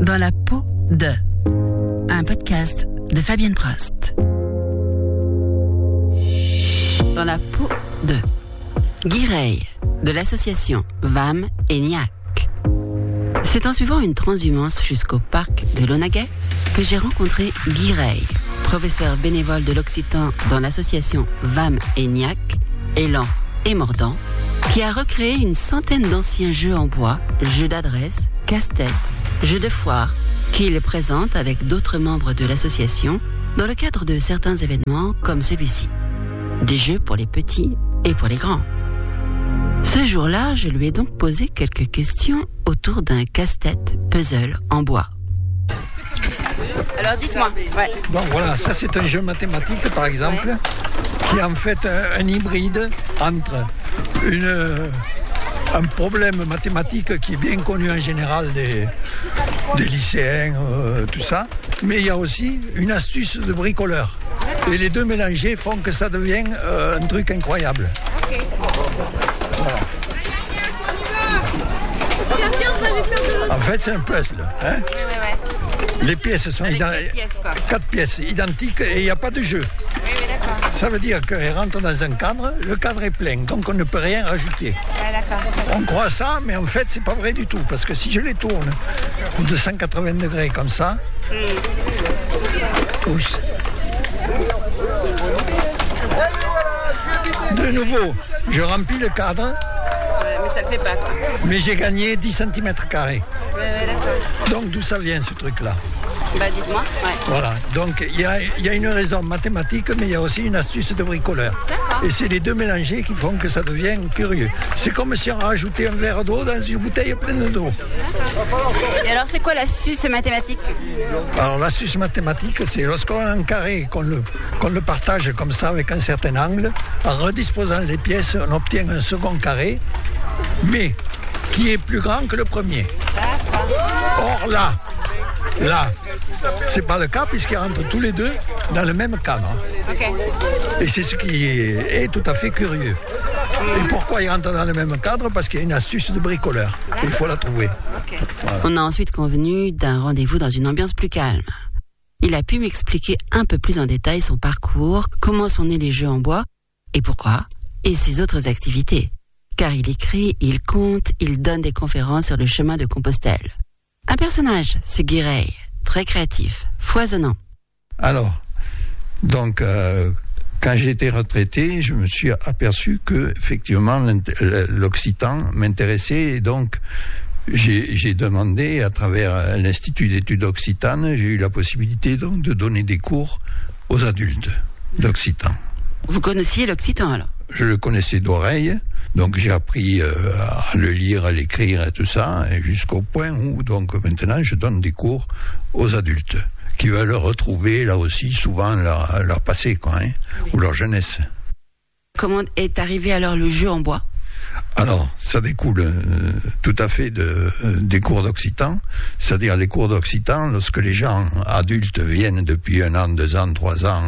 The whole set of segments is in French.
Dans la peau de. Un podcast de Fabienne Prost. Dans la peau de. Guy Rey, de l'association VAM et NIAC. C'est en suivant une transhumance jusqu'au parc de Launaguet que j'ai rencontré Guy Rey, professeur bénévole de l'occitan dans l'association VAM et NIAC, Élan et Mordant, qui a recréé une centaine d'anciens jeux en bois, jeux d'adresse, casse-tête, jeux de foire, qu'il présente avec d'autres membres de l'association dans le cadre de certains événements comme celui-ci. Des jeux pour les petits et pour les grands. Ce jour-là, je lui ai donc posé quelques questions autour d'un casse-tête puzzle en bois. Alors dites-moi. Ouais. Donc voilà, ça c'est un jeu mathématique par exemple, qui est en fait un hybride entre un problème mathématique qui est bien connu en général des lycéens, tout ça, mais il y a aussi une astuce de bricoleur. Et les deux mélangés font que ça devient un truc incroyable. Okay. Voilà. En fait, c'est un puzzle. Hein? Oui. Les pièces sont quatre pièces identiques et il n'y a pas de jeu. Oui, d'accord. Ça veut dire qu'elles rentrent dans un cadre, le cadre est plein, donc on ne peut rien rajouter. Oui, d'accord. On croit ça, mais en fait, c'est pas vrai du tout, parce que si je les tourne de 180 degrés comme ça, de nouveau, je remplis le cadre. Mais ça ne fait pas, quoi. Mais j'ai gagné 10 cm². D'accord. Donc d'où ça vient ce truc-là? Bah dites-moi. Ouais. Voilà, donc il y a une raison mathématique, mais il y a aussi une astuce de bricoleur. D'accord. Et c'est les deux mélangés qui font que ça devient curieux. C'est comme si on rajoutait un verre d'eau dans une bouteille pleine d'eau. Et alors c'est quoi l'astuce mathématique? Alors l'astuce mathématique, c'est lorsqu'on a un carré, qu'on le partage comme ça avec un certain angle, en redisposant les pièces, on obtient un second carré, mais qui est plus grand que le premier. Or là, c'est pas le cas puisqu'ils rentrent tous les deux dans le même cadre. Okay. Et c'est ce qui est tout à fait curieux. Et pourquoi ils rentrent dans le même cadre? Parce qu'il y a une astuce de bricoleur. Il faut la trouver. Okay. Voilà. On a ensuite convenu d'un rendez-vous dans une ambiance plus calme. Il a pu m'expliquer un peu plus en détail son parcours, comment sont nés les jeux en bois, et pourquoi, et ses autres activités. Car il écrit, il compte, il donne des conférences sur le chemin de Compostelle. Un personnage, c'est Guy Rey, très créatif, foisonnant. Alors, donc, quand j'ai été retraité, je me suis aperçu que effectivement l'occitan m'intéressait et donc j'ai demandé à travers l'Institut d'études occitanes, j'ai eu la possibilité donc de donner des cours aux adultes d'occitan. Vous connaissiez l'occitan alors? Je le connaissais d'oreille, donc j'ai appris à le lire, à l'écrire et tout ça, et jusqu'au point où donc maintenant je donne des cours aux adultes qui veulent retrouver là aussi souvent leur passé, quoi, hein, oui. Ou leur jeunesse. Comment est arrivé alors le jeu en bois? Alors, ça découle tout à fait des cours d'occitan, c'est-à-dire les cours d'occitan, lorsque les gens adultes viennent depuis 1 an, 2 ans, 3 ans,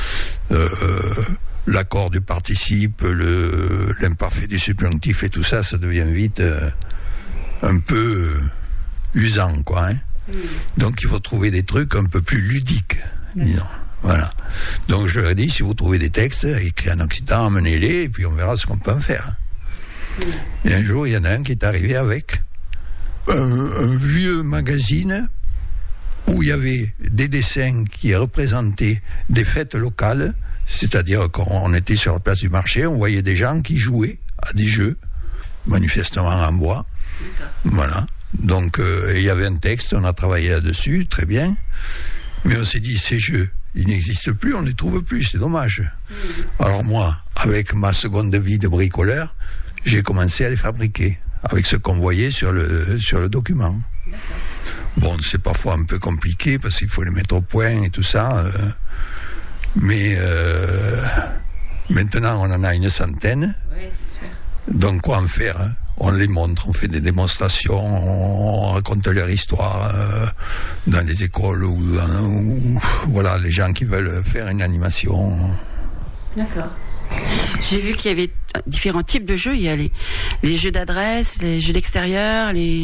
l'accord du participe, l'imparfait du subjonctif et tout ça, ça devient vite un peu usant, quoi. Hein. Donc il faut trouver des trucs un peu plus ludiques, disons. Voilà. Donc je leur ai dit, si vous trouvez des textes écrits en occitan, amenez-les et puis on verra ce qu'on peut en faire. Et un jour, il y en a un qui est arrivé avec un vieux magazine où il y avait des dessins qui représentaient des fêtes locales. C'est-à-dire qu'on était sur la place du marché, on voyait des gens qui jouaient à des jeux, manifestement en bois. Voilà. Donc, il y avait un texte, on a travaillé là-dessus, très bien. Mais on s'est dit, ces jeux, ils n'existent plus, on ne les trouve plus, c'est dommage. Alors moi, avec ma seconde vie de bricoleur, j'ai commencé à les fabriquer, avec ce qu'on voyait sur le document. Bon, c'est parfois un peu compliqué, parce qu'il faut les mettre au point et tout ça. Mais maintenant, on en a une centaine. Oui, c'est sûr. Donc, quoi en faire, hein? On les montre, on fait des démonstrations, on raconte leur histoire dans les écoles ou voilà, les gens qui veulent faire une animation. D'accord. J'ai vu qu'il y avait différents types de jeux. Il y a les jeux d'adresse, les jeux d'extérieur, les...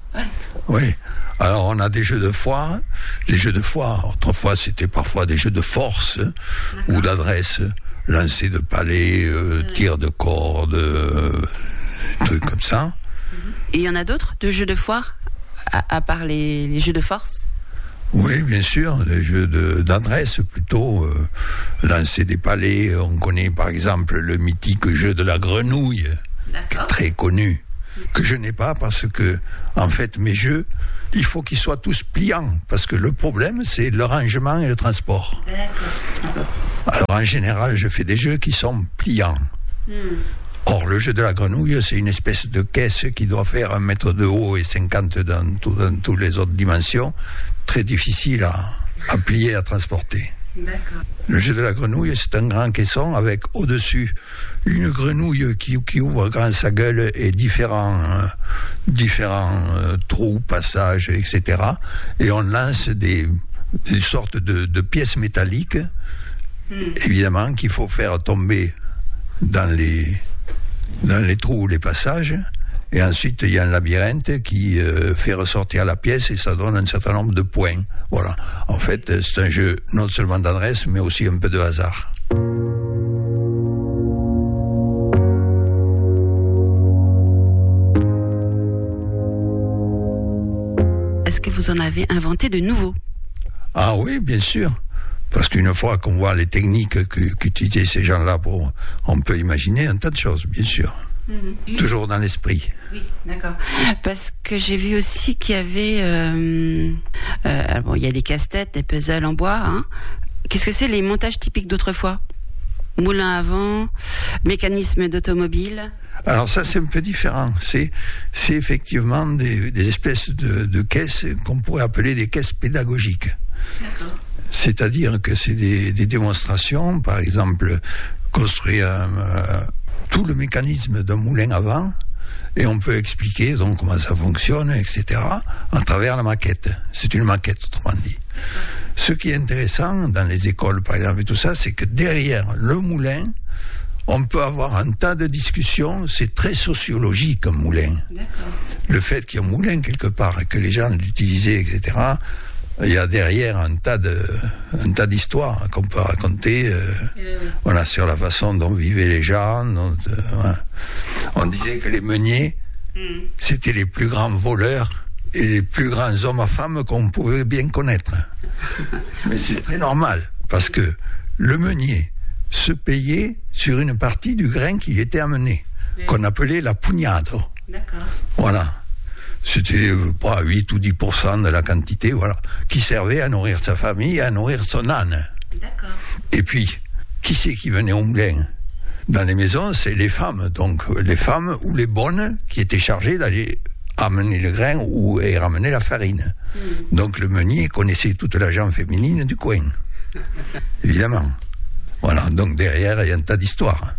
Ouais. Oui. Alors on a des jeux de foire. Les jeux de foire, autrefois c'était parfois des jeux de force ou d'adresse, lancer de palais, tir de corde, trucs comme ça. Et il y en a d'autres de jeux de foire, à part les jeux de force? Oui, bien sûr, les jeux d'adresse plutôt, lancer des palais. On connaît par exemple le mythique jeu de la grenouille, qui est très connu, que je n'ai pas parce que, en fait, mes jeux, il faut qu'ils soient tous pliants, parce que le problème, c'est le rangement et le transport. D'accord. Alors, en général, je fais des jeux qui sont pliants. Or, le jeu de la grenouille, c'est une espèce de caisse qui doit faire 1 mètre de haut et 50 dans toutes les autres dimensions. Très difficile à plier, à transporter. D'accord. Le jeu de la grenouille, c'est un grand caisson avec au-dessus une grenouille qui ouvre grand sa gueule et différents trous, passages, etc. Et on lance des sortes de pièces métalliques, évidemment, qu'il faut faire tomber dans les trous ou les passages. Et ensuite, il y a un labyrinthe qui fait ressortir la pièce et ça donne un certain nombre de points. Voilà. En fait, c'est un jeu non seulement d'adresse, mais aussi un peu de hasard. Est-ce que vous en avez inventé de nouveaux? Ah oui, bien sûr. Parce qu'une fois qu'on voit les techniques qu'utilisaient ces gens-là, on peut imaginer un tas de choses, bien sûr. Toujours dans l'esprit. Oui, d'accord. Parce que j'ai vu aussi qu'il y avait... bon, il y a des casse-têtes, des puzzles en bois. Hein. Qu'est-ce que c'est les montages typiques d'autrefois? Moulin à vent, mécanisme d'automobile. Alors ça, c'est un peu différent. C'est effectivement des espèces de caisses qu'on pourrait appeler des caisses pédagogiques. D'accord. C'est-à-dire que c'est des démonstrations, par exemple, construire tout le mécanisme d'un moulin à vent, et on peut expliquer donc comment ça fonctionne, etc., à travers la maquette. C'est une maquette, autrement dit. Ce qui est intéressant dans les écoles, par exemple, et tout ça, c'est que derrière le moulin, on peut avoir un tas de discussions. C'est très sociologique, un moulin. D'accord. Le fait qu'il y ait un moulin quelque part et que les gens l'utilisaient, etc., il y a derrière un tas d'histoires qu'on peut raconter, voilà, sur la façon dont vivaient les gens. On disait que les meuniers, c'était les plus grands voleurs et les plus grands hommes à femmes qu'on pouvait bien connaître. Mais c'est très normal, parce que le meunier se payait sur une partie du grain qui était amené, qu'on appelait la pugnado. D'accord. Voilà. C'était 8 ou 10% de la quantité, voilà, qui servait à nourrir sa famille, à nourrir son âne. D'accord. Et puis, qui c'est qui venait au moulin? Dans les maisons, c'est les femmes. Donc, les femmes ou les bonnes qui étaient chargées d'aller amener le grain et ramener la farine. Donc, le meunier connaissait toute la gent féminine du coin. Évidemment. Voilà, donc derrière, il y a un tas d'histoires.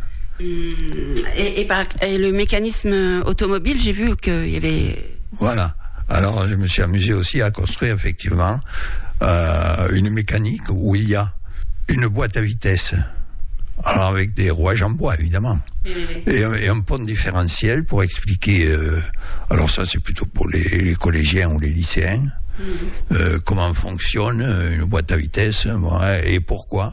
Et le mécanisme automobile, j'ai vu qu'il y avait... Voilà. Alors, je me suis amusé aussi à construire, effectivement, une mécanique où il y a une boîte à vitesse. Alors, avec des rouages en bois, évidemment. Et un pont différentiel pour expliquer... alors ça, c'est plutôt pour les collégiens ou les lycéens. Comment fonctionne une boîte à vitesse, et pourquoi.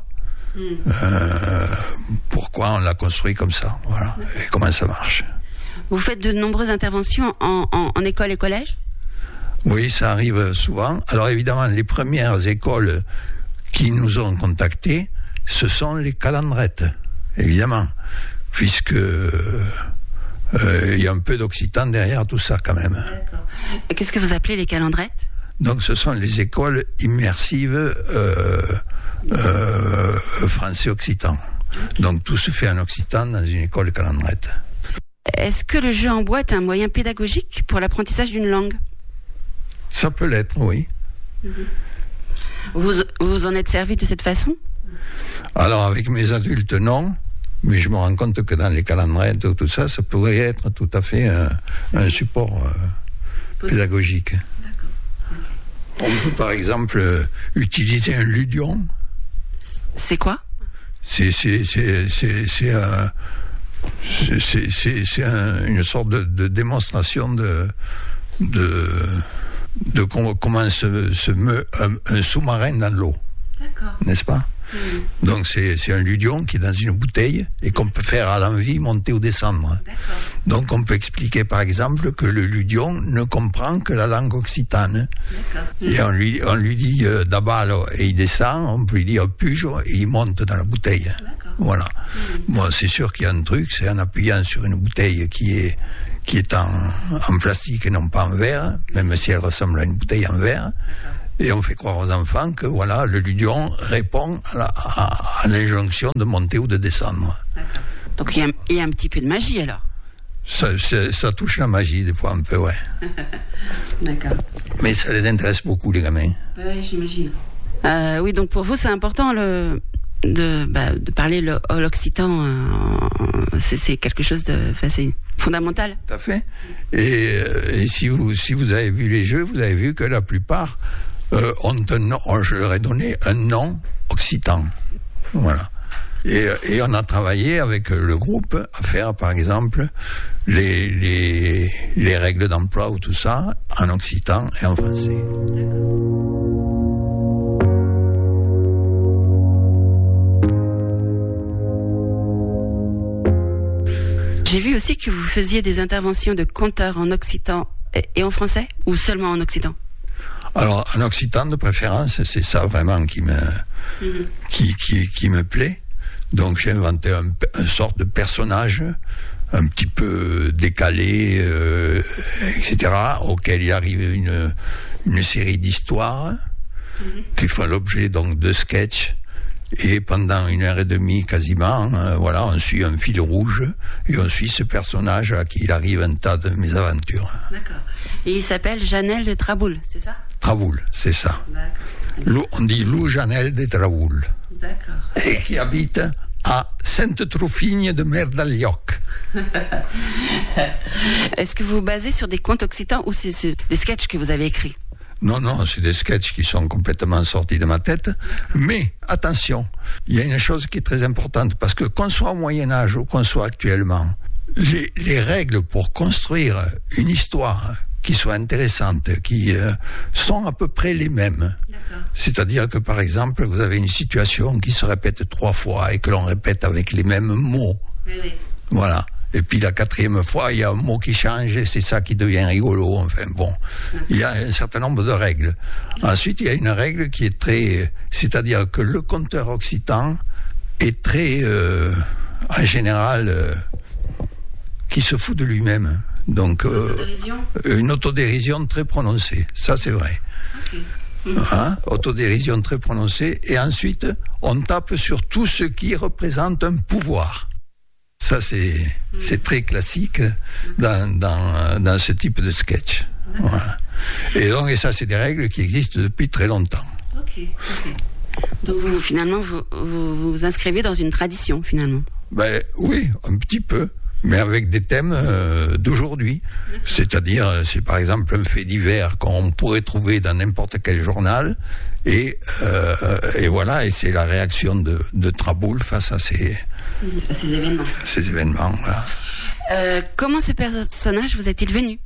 Pourquoi on l'a construit comme ça, voilà, et comment ça marche. Vous faites de nombreuses interventions en école et collège? Oui, ça arrive souvent. Alors évidemment, les premières écoles qui nous ont contactés, ce sont les calandrettes, évidemment, puisque il y a un peu d'occitan derrière tout ça quand même. D'accord. Qu'est-ce que vous appelez les calandrettes? Donc ce sont les écoles immersives français-occitan. Donc tout se fait en occitan dans une école calandrette. Est-ce que le jeu en bois est un moyen pédagogique pour l'apprentissage d'une langue? Ça peut l'être, oui. Vous en êtes servi de cette façon? Alors avec mes adultes, non. Mais je me rends compte que dans les calandrettes, tout ça, ça pourrait être tout à fait un support pédagogique. D'accord. On peut par exemple utiliser un ludion. C'est quoi? C'est une sorte de démonstration de comment se meut un sous-marin dans l'eau. D'accord. N'est-ce pas? Donc c'est un ludion qui est dans une bouteille et qu'on peut faire à l'envie monter ou descendre. D'accord. Donc on peut expliquer par exemple que le ludion ne comprend que la langue occitane. D'accord. Et on lui dit d'abal et il descend, on peut lui dire puge et il monte dans la bouteille. D'accord. Voilà. Moi c'est sûr qu'il y a un truc, c'est en appuyant sur une bouteille qui est en plastique et non pas en verre, même si elle ressemble à une bouteille en verre. D'accord. Et on fait croire aux enfants que voilà, le ludion répond à l'injonction de monter ou de descendre. D'accord. Donc il y a un petit peu de magie alors. Ça touche la magie des fois un peu, ouais. D'accord. Mais ça les intéresse beaucoup les gamins. Oui, j'imagine. Oui, donc pour vous c'est important de parler l'occitan. C'est quelque chose c'est fondamental. Tout à fait. Et si vous avez vu les jeux, vous avez vu que la plupart je leur ai donné un nom occitan. Voilà. Et on a travaillé avec le groupe à faire, par exemple, les règles d'emploi ou tout ça en occitan et en français. J'ai vu aussi que vous faisiez des interventions de conteurs en occitan et en français, ou seulement en occitan? Alors, en occitan de préférence, c'est ça vraiment qui me plaît. Donc, j'ai inventé une sorte de personnage un petit peu décalé, etc., auquel il arrive une série d'histoires qui font l'objet donc de sketchs. Et pendant 1h30 quasiment, on suit un fil rouge et on suit ce personnage à qui il arrive un tas de mésaventures. D'accord. Et il s'appelle Janel de Traboul, c'est ça? Traboul, c'est ça. D'accord. On dit Lou Janel de Traboul. D'accord. Et qui habite à Sainte-Trouffigne de Merdalioc. Est-ce que vous vous basez sur des contes occitans ou c'est des sketchs que vous avez écrits? Non, c'est des sketchs qui sont complètement sortis de ma tête. Mais, attention, il y a une chose qui est très importante, parce que qu'on soit au Moyen-Âge ou qu'on soit actuellement, les règles pour construire une histoire qui soit intéressante, qui sont à peu près les mêmes. D'accord. C'est-à-dire que, par exemple, vous avez une situation qui se répète 3 fois et que l'on répète avec les mêmes mots. Oui. Voilà. Et puis la 4e fois, il y a un mot qui change et c'est ça qui devient rigolo. Enfin bon, il y a un certain nombre de règles. Ensuite, il y a une règle qui est c'est-à-dire que le conteur occitan est très, en général, qui se fout de lui-même. Donc, une autodérision très prononcée. Ça, c'est vrai. Okay. Autodérision très prononcée. Et ensuite, on tape sur tout ce qui représente un pouvoir. Ça, c'est très classique dans ce type de sketch. Voilà. Et donc, ça, c'est des règles qui existent depuis très longtemps. Ok. Donc, vous vous inscrivez dans une tradition, finalement? Ben, oui, un petit peu, mais avec des thèmes d'aujourd'hui. C'est-à-dire, c'est par exemple un fait divers qu'on pourrait trouver dans n'importe quel journal. Et voilà, et c'est la réaction de Traboul face à ces événements. Ces événements, voilà. Comment ce personnage vous est-il venu?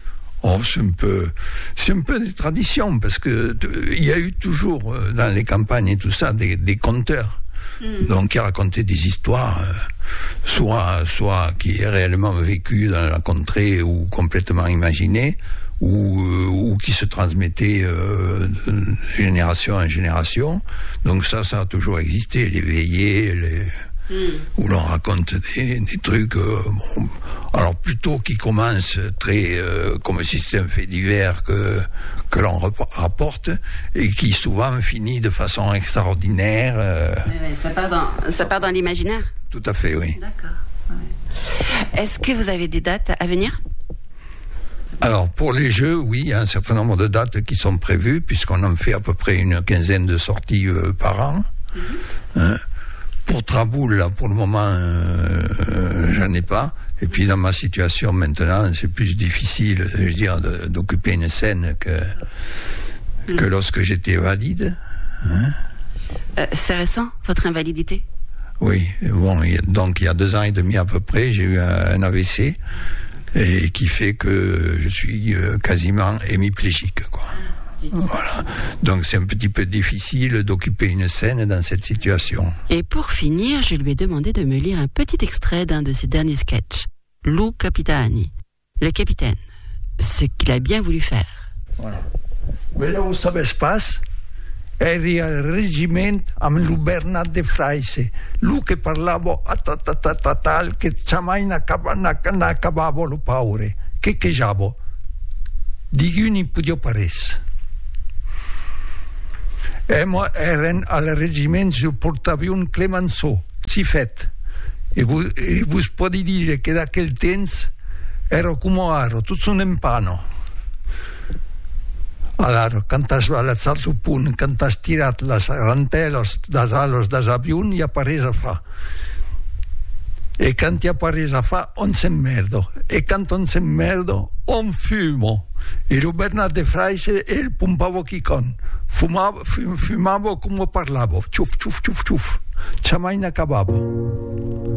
C'est un peu des traditions, parce que il y a eu toujours dans les campagnes et tout ça des conteurs. Donc qui racontaient des histoires, soit qui est réellement vécues dans la contrée ou complètement imaginées, ou qui se transmettaient de génération en génération. Donc ça a toujours existé, les veillées, où l'on raconte des trucs, alors plutôt qui commencent très comme si c'était un fait divers que l'on rapporte et qui souvent finit de façon extraordinaire. Ça part dans l'imaginaire. Tout à fait, oui. D'accord. Ouais. Est-ce que vous avez des dates à venir? Alors, pour les jeux, oui, il y a un certain nombre de dates qui sont prévues, puisqu'on en fait à peu près une 15aine de sorties par an. Pour Traboul, là, pour le moment, j'en ai pas. Et puis, dans ma situation maintenant, c'est plus difficile, je veux dire, d'occuper une scène que lorsque j'étais valide. C'est récent, votre invalidité? Oui, bon, donc il y a 2 ans et demi à peu près, j'ai eu un AVC. et qui fait que je suis quasiment hémiplégique, quoi. Voilà. Donc c'est un petit peu difficile d'occuper une scène dans cette situation. Et pour finir, je lui ai demandé de me lire un petit extrait d'un de ses derniers sketchs, Lu Capitani, le capitaine, ce qu'il a bien voulu faire. Voilà. Volevo sapere spas, eri al reggimento am Luberna de Fraise, lui che parlavo a tal che mai n'accabavo le paure, che jabo, di guni pudio pares. Moi eren al reggimento sul portaavion Clemenceau, si fet, e vous potete dire che da quel temps ero come aro, tutto un empano. Allora, quando has alzato il punt, quando has tirat les ranteles dels alos dels avions, i apareix a fa. E quando ti apareix a fa, on s'emmerdo. E quando on s'emmerdo, on fumo. E Bernard de Fraise, el pumpavo chicon. Fumavo come parlavo. Ciuf, ciuf, ciuf, ciuf. Jamais n'accabavo.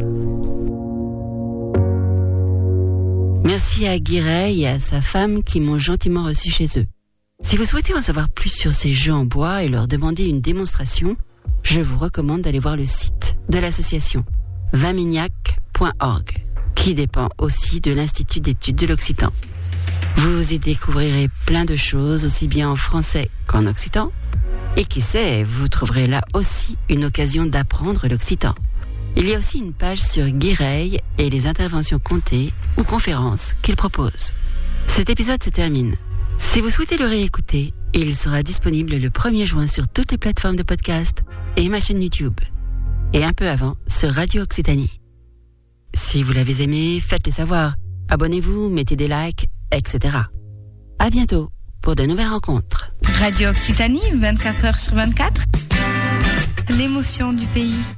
Merci à Guiret et à sa femme qui m'ont gentiment reçu chez eux. Si vous souhaitez en savoir plus sur ces jeux en bois et leur demander une démonstration, je vous recommande d'aller voir le site de l'association vamignac.org, qui dépend aussi de l'Institut d'études de l'Occitan. Vous y découvrirez plein de choses, aussi bien en français qu'en occitan. Et qui sait, vous trouverez là aussi une occasion d'apprendre l'occitan. Il y a aussi une page sur Guiret et les interventions comptées ou conférences qu'il propose. Cet épisode se termine. Si vous souhaitez le réécouter, il sera disponible le 1er juin sur toutes les plateformes de podcast et ma chaîne YouTube. Et un peu avant, sur Radio Occitanie. Si vous l'avez aimé, faites-le savoir. Abonnez-vous, mettez des likes, etc. À bientôt pour de nouvelles rencontres. Radio Occitanie, 24h sur 24. L'émotion du pays.